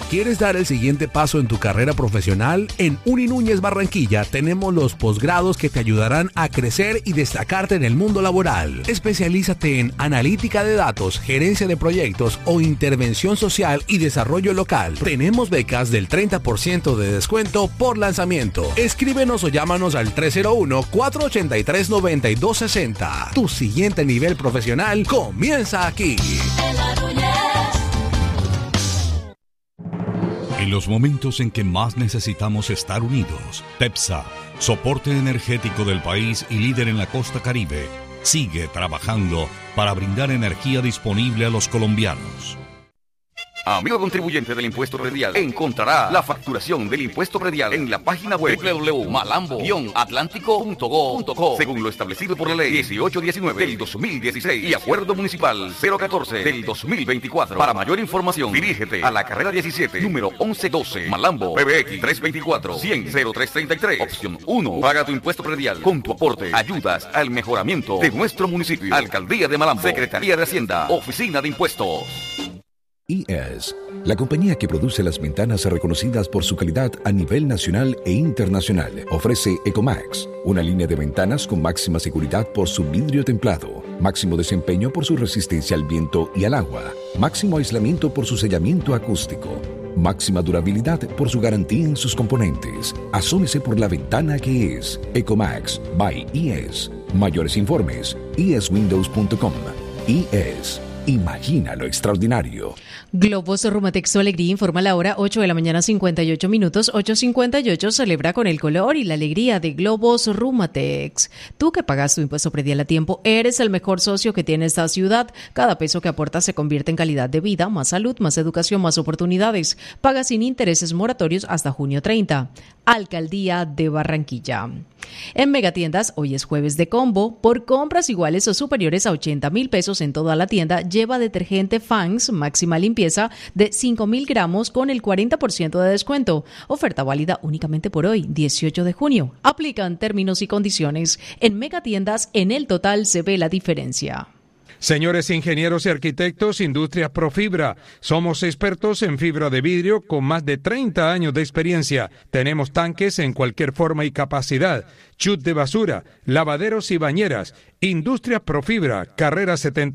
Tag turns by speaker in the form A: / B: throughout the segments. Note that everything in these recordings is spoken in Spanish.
A: ¿Quieres dar el siguiente paso en tu carrera profesional? En Uni Núñez Barranquilla tenemos los posgrados que te ayudarán a crecer y destacarte en el mundo laboral. Especialízate en analítica de datos, gerencia de proyectos o intervención social y desarrollo local. Tenemos becas del 30% de descuento por lanzamiento. Escríbenos o llámanos al 301-483-9260. Tu siguiente nivel profesional comienza aquí.
B: En los momentos en que más necesitamos estar unidos, TEPSA, soporte energético del país y líder en la costa Caribe, sigue trabajando para brindar energía disponible a los colombianos.
C: Amigo contribuyente del impuesto predial, encontrará la facturación del impuesto predial en la página web www.malambo-atlántico.go.co según lo establecido por la ley 1819 del 2016 y acuerdo municipal 014 del 2024. Para mayor información, dirígete a la carrera 17, número 1112, Malambo, PBX 324-100-0333, opción 1. Paga tu impuesto predial con tu aporte. Ayudas al mejoramiento de nuestro municipio. Alcaldía de Malambo, Secretaría de Hacienda, Oficina de Impuestos.
D: IES, la compañía que produce las ventanas reconocidas por su calidad a nivel nacional e internacional, ofrece Ecomax, una línea de ventanas con máxima seguridad por su vidrio templado, máximo desempeño por su resistencia al viento y al agua, máximo aislamiento por su sellamiento acústico, máxima durabilidad por su garantía en sus componentes. Asómese por la ventana que es Ecomax by IES. Mayores informes, ieswindows.com. IES. Imagina lo extraordinario.
E: Globos Rumatex Tu Alegría informa la hora 8 de la mañana 58 minutos. 8:58 celebra con el color y la alegría de Globos Rumatex. Tú que pagas tu impuesto predial a tiempo, eres el mejor socio que tiene esta ciudad. Cada peso que aportas se convierte en calidad de vida, más salud, más educación, más oportunidades. Paga sin intereses moratorios hasta junio 30. Alcaldía de Barranquilla. En Megatiendas, hoy es jueves de combo. Por compras iguales o superiores a 80.000 pesos en toda la tienda, lleva detergente Fangs máxima limpieza de 5.000 gramos con el 40% de descuento. Oferta válida únicamente por hoy, 18 de junio. Aplican términos y condiciones. En Megatiendas, en el total se ve la diferencia.
F: Señores ingenieros y arquitectos, Industrias Profibra. Somos expertos en fibra de vidrio con más de 30 años de experiencia. Tenemos tanques en cualquier forma y capacidad, chut de basura, lavaderos y bañeras. Industrias Profibra, carrera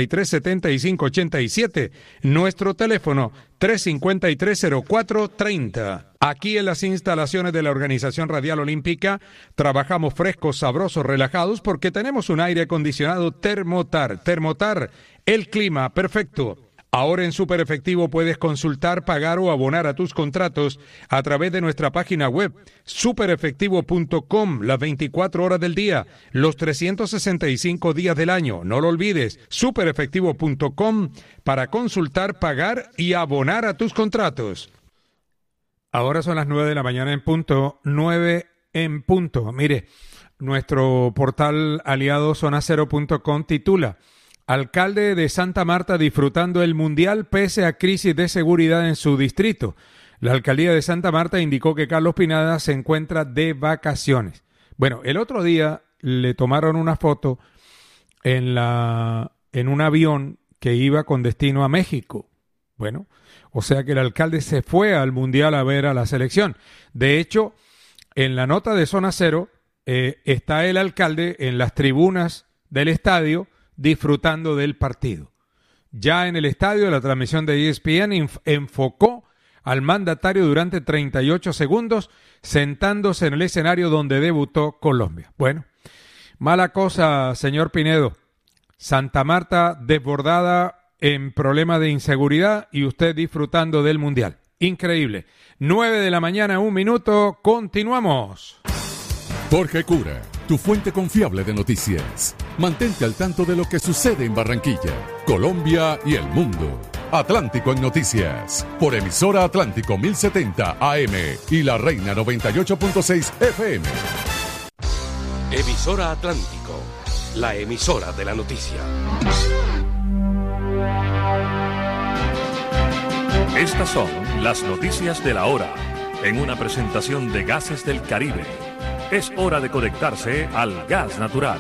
F: 737587. Nuestro teléfono 353-0430. Aquí en las instalaciones de la Organización Radial Olímpica trabajamos frescos, sabrosos, relajados porque tenemos un aire acondicionado Thermotar. Thermotar, el clima perfecto. Ahora en Super Efectivo puedes consultar, pagar o abonar a tus contratos a través de nuestra página web superefectivo.com las 24 horas del día, los 365 días del año. No lo olvides, superefectivo.com para consultar, pagar y abonar a tus contratos. Ahora son las 9 de la mañana en punto, 9 en punto. Mire, nuestro portal aliado zonacero.com titula: Alcalde de Santa Marta disfrutando el Mundial pese a crisis de seguridad en su distrito. La Alcaldía de Santa Marta indicó que Carlos Pineda se encuentra de vacaciones. Bueno, el otro día le tomaron una foto en un avión que iba con destino a México. Bueno, o sea que el alcalde se fue al Mundial a ver a la selección. De hecho, en la nota de Zona Cero está el alcalde en las tribunas del estadio disfrutando del partido. Ya en el estadio, la transmisión de ESPN enfocó al mandatario durante 38 segundos, sentándose en el escenario donde debutó Colombia. Bueno, mala cosa, señor Pinedo. Santa Marta desbordada en problema de inseguridad y usted disfrutando del Mundial. Increíble. 9 de la mañana, 1 minuto. Continuamos.
G: Jorge Cura, tu fuente confiable de noticias. Mantente al tanto de lo que sucede en Barranquilla, Colombia y el mundo. Atlántico en Noticias, por emisora Atlántico 1070 AM y La Reina 98.6 FM.
H: Emisora Atlántico, la emisora de la noticia. Estas son las noticias de la hora, en una presentación de Gases del Caribe. Es hora de conectarse al gas natural.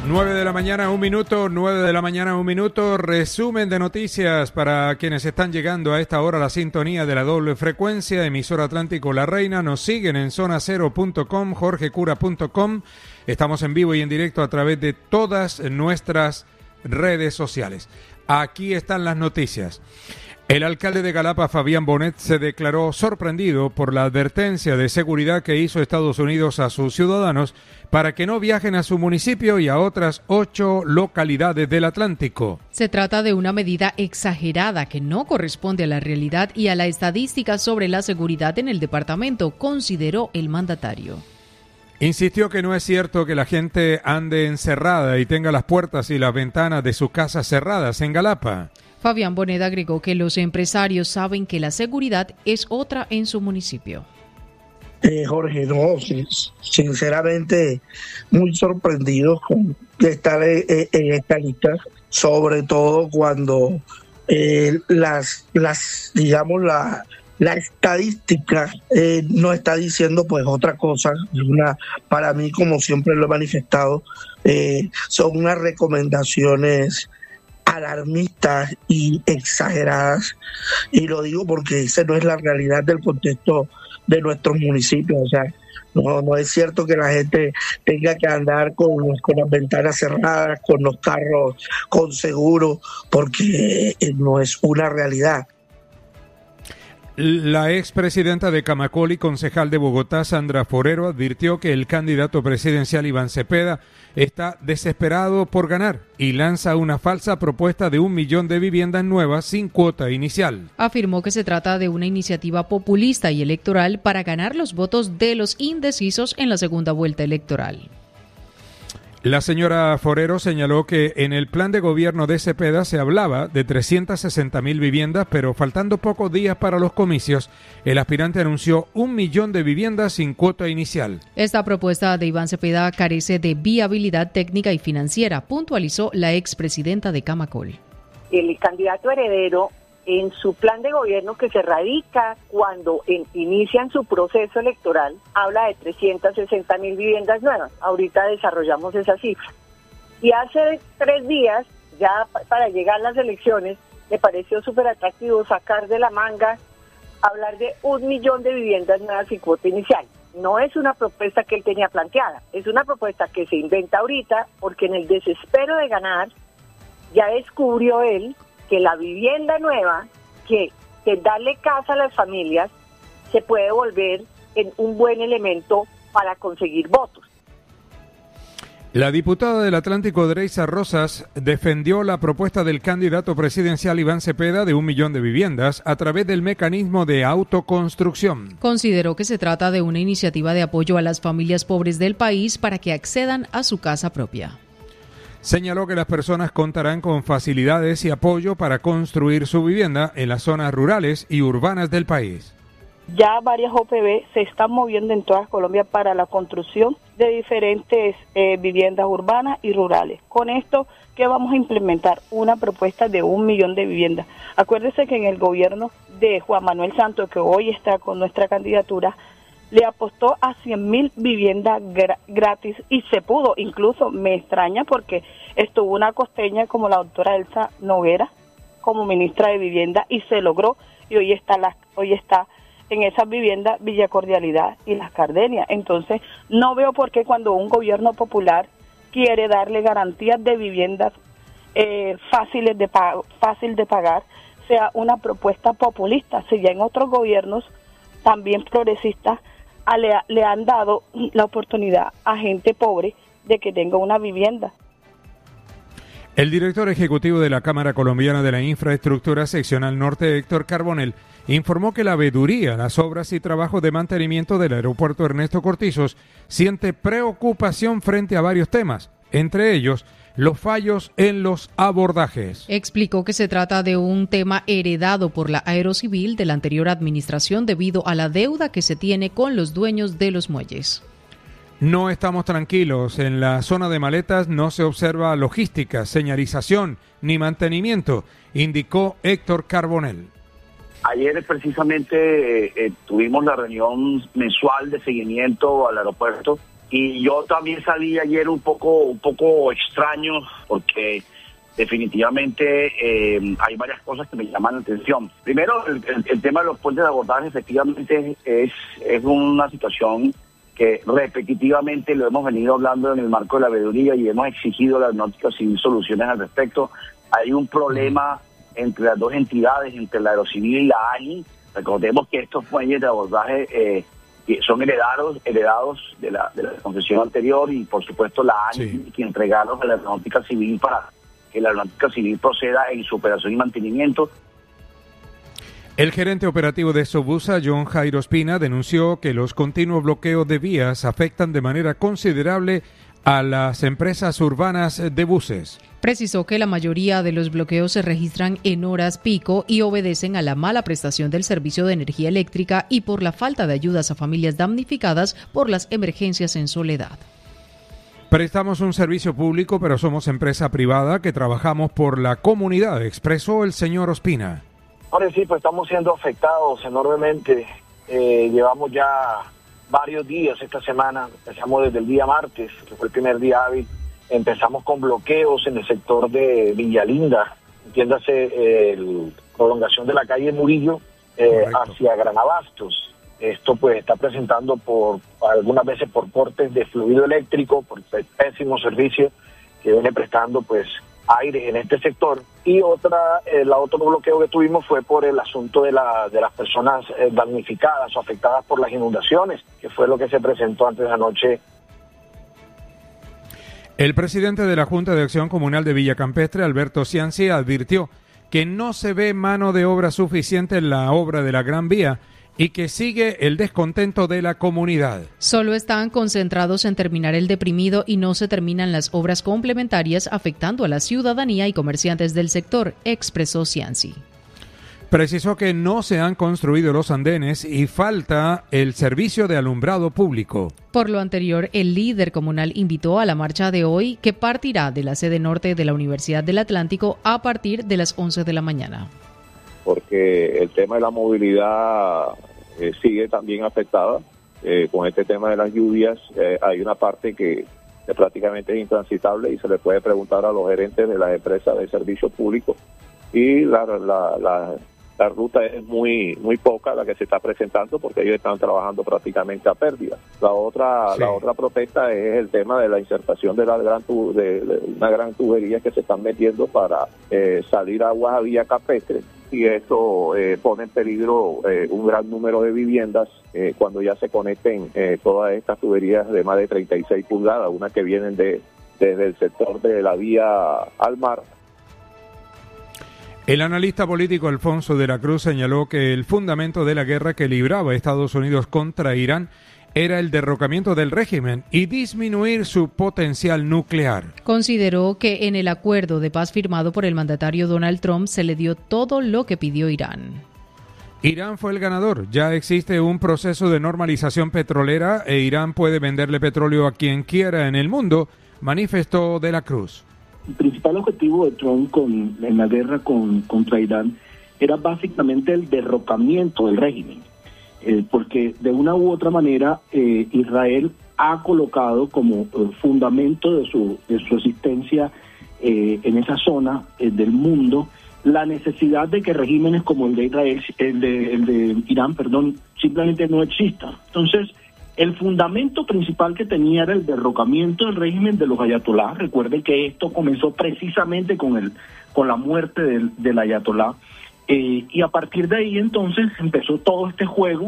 F: 9 de la mañana, 1 minuto, 9 de la mañana, 1 minuto, resumen de noticias para quienes están llegando a esta hora a la sintonía de la doble frecuencia, emisora Atlántico La Reina, nos siguen en zonacero.com, jorgecura.com, estamos en vivo y en directo a través de todas nuestras redes sociales. Aquí están las noticias. El alcalde de Galapa, Fabián Bonet, se declaró sorprendido por la advertencia de seguridad que hizo Estados Unidos a sus ciudadanos para que no viajen a su municipio y a otras 8 localidades del Atlántico.
E: Se trata de una medida exagerada que no corresponde a la realidad y a la estadística sobre la seguridad en el departamento, consideró el mandatario.
F: Insistió que no es cierto que la gente ande encerrada y tenga las puertas y las ventanas de su casa cerradas en Galapa.
E: Fabián Bonet agregó que los empresarios saben que la seguridad es otra en su municipio.
I: Jorge, no, sinceramente muy sorprendidos de estar en esta lista, sobre todo cuando la estadística no está diciendo pues otra cosa. Para mí, como siempre lo he manifestado, son unas recomendaciones alarmistas y exageradas, y lo digo porque esa no es la realidad del contexto de nuestros municipios. O sea, no es cierto que la gente tenga que andar con las ventanas cerradas, con los carros con seguro, porque no es una realidad.
F: La expresidenta de Camacol y concejal de Bogotá, Sandra Forero, advirtió que el candidato presidencial Iván Cepeda está desesperado por ganar y lanza una falsa propuesta de 1 millón de viviendas nuevas sin cuota inicial.
E: Afirmó que se trata de una iniciativa populista y electoral para ganar los votos de los indecisos en la segunda vuelta electoral.
F: La señora Forero señaló que en el plan de gobierno de Cepeda se hablaba de 360.000 viviendas, pero faltando pocos días para los comicios, el aspirante anunció 1 millón de viviendas sin cuota inicial.
E: Esta propuesta de Iván Cepeda carece de viabilidad técnica y financiera, puntualizó la expresidenta de Camacol.
J: El candidato heredero, en su plan de gobierno que se radica cuando inician su proceso electoral, habla de 360.000 viviendas nuevas. Ahorita desarrollamos esa cifra. Y hace 3 días, ya para llegar a las elecciones, le pareció súper atractivo sacar de la manga, hablar de 1 millón de viviendas nuevas sin cuota inicial. No es una propuesta que él tenía planteada, es una propuesta que se inventa ahorita porque en el desespero de ganar, ya descubrió él que la vivienda nueva, que darle casa a las familias, se puede volver en un buen elemento para conseguir votos.
F: La diputada del Atlántico, Dreisa Rosas, defendió la propuesta del candidato presidencial Iván Cepeda de 1 millón de viviendas a través del mecanismo de autoconstrucción.
E: Consideró que se trata de una iniciativa de apoyo a las familias pobres del país para que accedan a su casa propia.
F: Señaló que las personas contarán con facilidades y apoyo para construir su vivienda en las zonas rurales y urbanas del país.
K: Ya varias OPB se están moviendo en toda Colombia para la construcción de diferentes viviendas urbanas y rurales. Con esto, ¿qué vamos a implementar? Una propuesta de 1 millón de viviendas. Acuérdese que en el gobierno de Juan Manuel Santos, que hoy está con nuestra candidatura, le apostó a 100.000 viviendas gratis y se pudo. Incluso me extraña porque estuvo una costeña como la doctora Elsa Noguera como ministra de Vivienda y se logró, y hoy está en esas viviendas Villa Cordialidad y Las Cardenias. Entonces no veo por qué cuando un gobierno popular quiere darle garantías de viviendas fácil de pagar sea una propuesta populista, si ya en otros gobiernos también progresistas le han dado la oportunidad a gente pobre de que tenga una vivienda.
F: El director ejecutivo de la Cámara Colombiana de la Infraestructura Seccional Norte, Héctor Carbonell, informó que la veeduría, las obras y trabajos de mantenimiento del aeropuerto Ernesto Cortizos siente preocupación frente a varios temas, entre ellos los fallos en los abordajes.
E: Explicó que se trata de un tema heredado por la Aerocivil de la anterior administración debido a la deuda que se tiene con los dueños de los muelles.
F: No estamos tranquilos. En la zona de Maletas no se observa logística, señalización ni mantenimiento, indicó Héctor Carbonell.
L: Ayer precisamente tuvimos la reunión mensual de seguimiento al aeropuerto Y yo también salí ayer un poco extraño porque definitivamente hay varias cosas que me llaman la atención. Primero, el tema de los puentes de abordaje efectivamente es una situación que repetitivamente lo hemos venido hablando en el marco de la veeduría y hemos exigido a la Aeronáutica Civil soluciones al respecto. Hay un problema entre las dos entidades, entre la Aerocivil y la ANI. Recordemos que estos puentes de abordaje son heredados de la concesión anterior y por supuesto la ANI que entregaron a la Aeronáutica Civil para que la Aeronáutica Civil proceda en su operación y mantenimiento.
F: El gerente operativo de Sobusa, John Jairo Espina, denunció que los continuos bloqueos de vías afectan de manera considerable a las empresas urbanas de buses.
E: Precisó que la mayoría de los bloqueos se registran en horas pico y obedecen a la mala prestación del servicio de energía eléctrica y por la falta de ayudas a familias damnificadas por las emergencias en Soledad.
F: Prestamos un servicio público, pero somos empresa privada que trabajamos por la comunidad, expresó el señor Ospina.
M: Ahora sí, pues estamos siendo afectados enormemente. Llevamos ya varios días esta semana, empezamos desde el día martes, que fue el primer día hábil, empezamos con bloqueos en el sector de Villalinda, entiéndase prolongación de la calle Murillo hacia Granabastos. Esto pues está presentando algunas veces por cortes de fluido eléctrico, por el pésimo servicio que viene prestando pues aire en este sector. Y el otro bloqueo que tuvimos fue por el asunto de las personas damnificadas o afectadas por las inundaciones, que fue lo que se presentó antes de anoche.
F: El presidente de la Junta de Acción Comunal de Villa Campestre, Alberto Cianci, advirtió que no se ve mano de obra suficiente en la obra de la Gran Vía y que sigue el descontento de la comunidad.
E: Solo están concentrados en terminar el deprimido y no se terminan las obras complementarias afectando a la ciudadanía y comerciantes del sector, expresó Cianci.
F: Precisó que no se han construido los andenes y falta el servicio de alumbrado público.
E: Por lo anterior, el líder comunal invitó a la marcha de hoy que partirá de la sede norte de la Universidad del Atlántico a partir de las 11 de la mañana.
N: Porque el tema de la movilidad sigue también afectada. Con este tema de las lluvias hay una parte que prácticamente es intransitable y se le puede preguntar a los gerentes de las empresas de servicios públicos y la ruta es muy poca la que se está presentando porque ellos están trabajando prácticamente a pérdida. La otra protesta es el tema de la insertación de una gran tubería que se están metiendo para salir aguas a Villa Campestre. Y esto pone en peligro un gran número de viviendas cuando ya se conecten todas estas tuberías de más de 36 pulgadas, unas que vienen desde el sector de la vía al mar.
F: El analista político Alfonso de la Cruz señaló que el fundamento de la guerra que libraba Estados Unidos contra Irán era el derrocamiento del régimen y disminuir su potencial nuclear.
E: Consideró que en el acuerdo de paz firmado por el mandatario Donald Trump se le dio todo lo que pidió Irán.
F: Irán fue el ganador. Ya existe un proceso de normalización petrolera e Irán puede venderle petróleo a quien quiera en el mundo, manifestó de la Cruz.
O: El principal objetivo de Trump en la guerra contra Irán era básicamente el derrocamiento del régimen. Porque de una u otra manera Israel ha colocado como fundamento de su existencia en esa zona del mundo la necesidad de que regímenes como el de Israel, el de Irán, simplemente no existan. Entonces, el fundamento principal que tenía era el derrocamiento del régimen de los ayatolá. Recuerden que esto comenzó precisamente con la muerte del ayatolá. Y a partir de ahí entonces empezó todo este juego.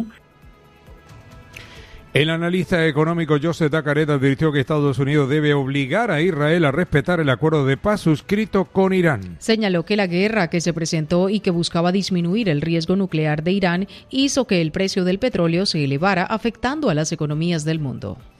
F: El analista económico Joseph Dacaret advirtió que Estados Unidos debe obligar a Israel a respetar el acuerdo de paz suscrito con Irán.
E: Señaló que la guerra que se presentó y que buscaba disminuir el riesgo nuclear de Irán hizo que el precio del petróleo se elevara, afectando a las economías del mundo.